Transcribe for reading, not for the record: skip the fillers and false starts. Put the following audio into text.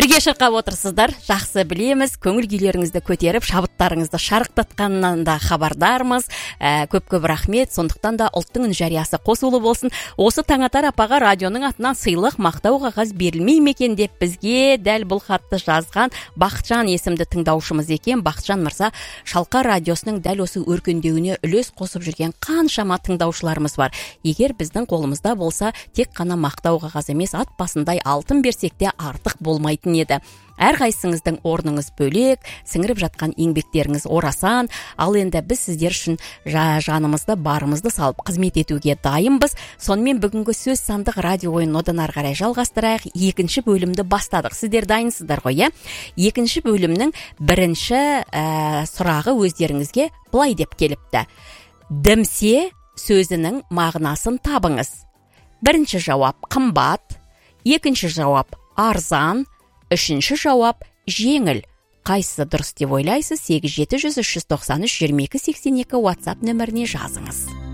Бірге шырқап отырсыздар, жақсы білеміз, көңіл күйлеріңізді көтеріп, шабыттарыңызды шарықтатқаннан да хабардармыз. Көп рахмет, сондықтан да ұлттың үн жариясы қосулы болсын. Осы Таңатар апаға радионың атынан сыйлық мақтау қағаз берілмей ме екен деп бізге дәл бұл хатты жазған Бақытжан есімді тыңдаушымыз екен. Бақытжан мырза, Шалқар радиосының дәл осы өркендеуіне үлес қосып жүрген қаншама тыңдаушыларымыз бар. Егер біздің қолымызда болса, тек қана мақтау қағаз емес, ат басындай алтын берсек те артық болмайтын еді. Әрқайсыңыздың орныңыз бөлек, сіңіріп жатқан еңбектеріңіз орасан, ал енді біз сіздер үшін жанымызды, барымызды салып қызмет етуге дайынбыз. Сонымен бүгінгі сөз сандық радио ойынын одан ары қарай жалғастырайық. Екінші бөлімді бастадық. Сіздер дайынсыздар ғой, иә? Екінші бөлімнің бірінші сұрағы өздеріңізге былай деп келіпті. Дімсе сөзінің мағынасын табыңыз. Бірінші жауап қымбат, екінші жауап арзан, үшінші жауап жеңіл. Қайсысы дұрыс деп ойлайсыз? 8700 393 2282 WhatsApp нөміріне жазыңыз.